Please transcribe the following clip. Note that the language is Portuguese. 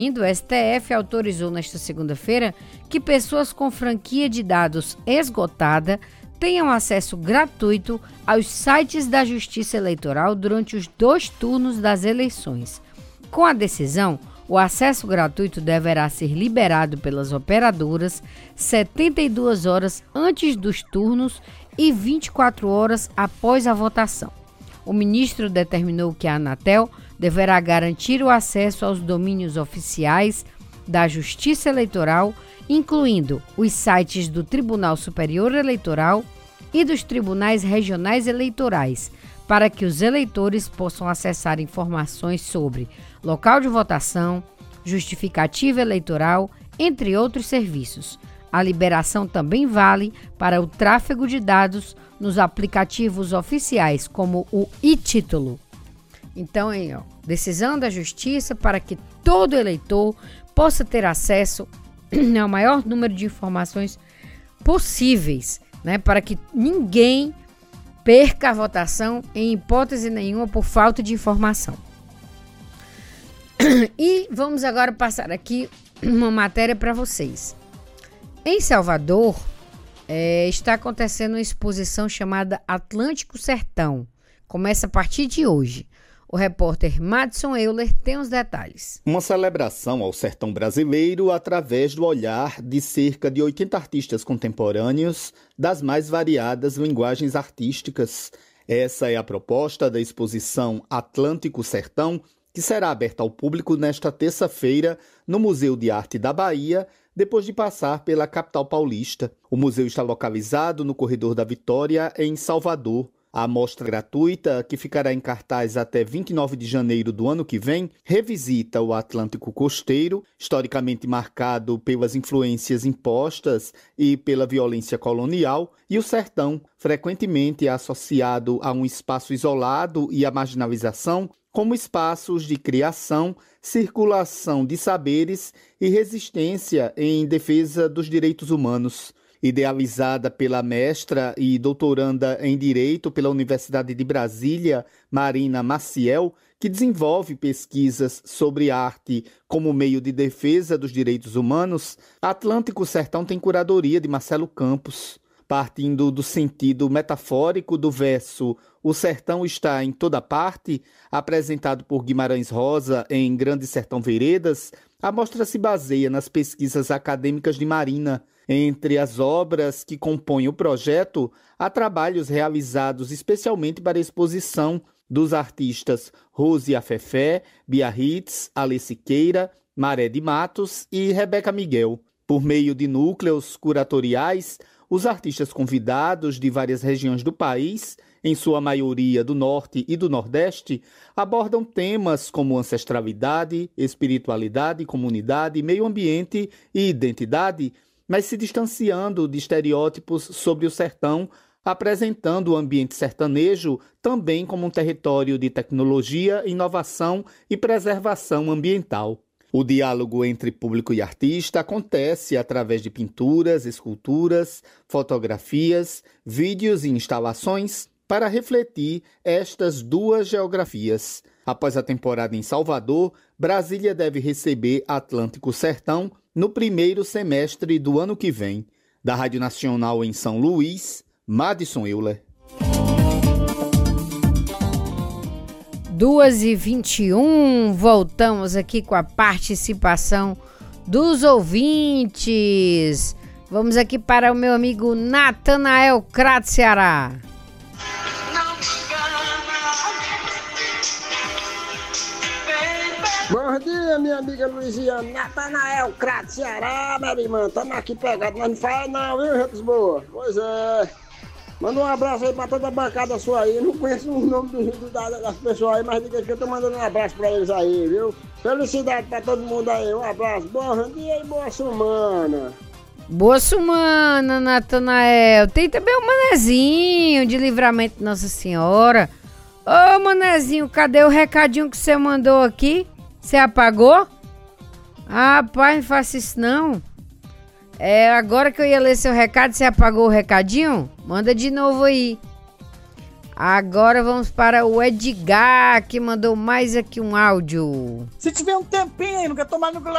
O STF autorizou nesta segunda-feira que pessoas com franquia de dados esgotada tenham acesso gratuito aos sites da Justiça Eleitoral durante os 2 turnos das eleições. Com a decisão, o acesso gratuito deverá ser liberado pelas operadoras 72 horas antes dos turnos e 24 horas após a votação. O ministro determinou que a Anatel deverá garantir o acesso aos domínios oficiais da Justiça Eleitoral, incluindo os sites do Tribunal Superior Eleitoral e dos Tribunais Regionais Eleitorais, para que os eleitores possam acessar informações sobre local de votação, justificativa eleitoral, entre outros serviços. A liberação também vale para o tráfego de dados nos aplicativos oficiais, como o e-Título. Então, decisão da Justiça para que todo eleitor possa ter acesso ao maior número de informações possíveis, né, para que ninguém perca a votação em hipótese nenhuma por falta de informação. E vamos agora passar aqui uma matéria para vocês. Em Salvador, está acontecendo uma exposição chamada Atlântico Sertão. Começa a partir de hoje. O repórter Madison Euler tem os detalhes. Uma celebração ao sertão brasileiro através do olhar de cerca de 80 artistas contemporâneos das mais variadas linguagens artísticas. Essa é a proposta da exposição Atlântico Sertão, que será aberta ao público nesta terça-feira no Museu de Arte da Bahia, depois de passar pela capital paulista. O museu está localizado no Corredor da Vitória, em Salvador. A amostra gratuita, que ficará em cartaz até 29 de janeiro do ano que vem, revisita o Atlântico costeiro, historicamente marcado pelas influências impostas e pela violência colonial, e o sertão, frequentemente associado a um espaço isolado e à marginalização, como espaços de criação, circulação de saberes e resistência em defesa dos direitos humanos. Idealizada pela mestra e doutoranda em Direito pela Universidade de Brasília, Marina Maciel, que desenvolve pesquisas sobre arte como meio de defesa dos direitos humanos, Atlântico Sertão tem curadoria de Marcelo Campos. Partindo do sentido metafórico do verso "O sertão está em toda parte", apresentado por Guimarães Rosa em Grande Sertão Veredas, a mostra se baseia nas pesquisas acadêmicas de Marina. Entre as obras que compõem o projeto, há trabalhos realizados especialmente para a exposição dos artistas Rose Afefé, Biarritz, Ale Siqueira, Maré de Matos e Rebeca Miguel. Por meio de núcleos curatoriais, os artistas convidados de várias regiões do país, em sua maioria do Norte e do Nordeste, abordam temas como ancestralidade, espiritualidade, comunidade, meio ambiente e identidade, mas se distanciando de estereótipos sobre o sertão, apresentando o ambiente sertanejo também como um território de tecnologia, inovação e preservação ambiental. O diálogo entre público e artista acontece através de pinturas, esculturas, fotografias, vídeos e instalações para refletir estas duas geografias. Após a temporada em Salvador, Brasília deve receber Atlântico Sertão no primeiro semestre do ano que vem. Da Rádio Nacional em São Luís, Madison Euler. 2h21, voltamos aqui com a participação dos ouvintes. Vamos aqui para o meu amigo Natanael Crato, Ceará. Bom dia, minha amiga Luiziane. Natanael Crato, Ceará, minha irmã. Estamos aqui pegados, mas não fala não, viu, gente boa? Pois é. Manda um abraço aí pra toda a bancada sua aí. Não conheço o nome das pessoas aí, mas diga que eu tô mandando um abraço pra eles aí, viu? Felicidade pra todo mundo aí. Um abraço. Bom dia e boa semana. Boa semana, Natanael. Tem também o Manezinho de Livramento Nossa Senhora. Ô, Manezinho, cadê o recadinho que você mandou aqui? Você apagou? Ah, pai, não faça isso não. Agora que eu ia ler seu recado, você apagou o recadinho? Manda de novo aí. Agora vamos para o Edgar, que mandou mais aqui um áudio. Se tiver um tempinho aí, não quer tomar no